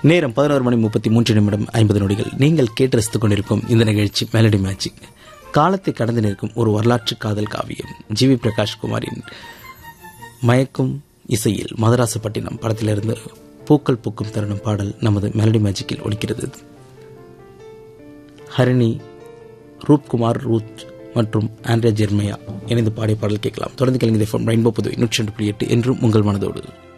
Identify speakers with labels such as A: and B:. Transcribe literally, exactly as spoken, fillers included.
A: நேரம் பதினோரு மணி முப்பத்தி மூன்று நிமிடம் ஐம்பது நொடிகள். நீங்கள் கேட்டு ரசித்துக் கொண்டிருக்கும் இந்த நிகழ்ச்சி மெலடி மேஜிக். காலத்தை கடந்து நிற்கும் ஒரு வரலாற்று காதல் காவியம். ஜி வி பிரகாஷ் குமாரின் மயக்கும் இசையில் மதராசப்பட்டினம் படத்திலிருந்து பூக்கள் பூக்கும் தருணம் பாடல் நமது மெலடி மேஜிக்கில் ஒலிக்கிறது. ஹரிணி, ரூப்குமார் ரூத் மற்றும் ஆண்ட்ரியா ஜெர்மையா இணைந்து பாடிய பாடல் கேட்கலாம். தொடர்ந்து கலைஞர் ரெயின்போ புதுவை நூற்றி ரெண்டு புள்ளி எட்டு என்றும் உங்கள் மனதோடு.